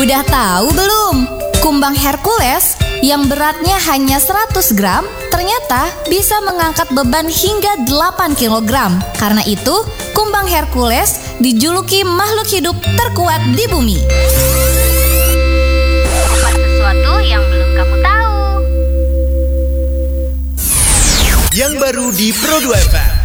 Udah tahu belum? Kumbang Hercules yang beratnya hanya 100 gram ternyata bisa mengangkat beban hingga 8 kilogram. Karena itu, kumbang Hercules dijuluki makhluk hidup terkuat di bumi. Sesuatu yang belum kamu tahu. Yang baru di Pro 2 FM.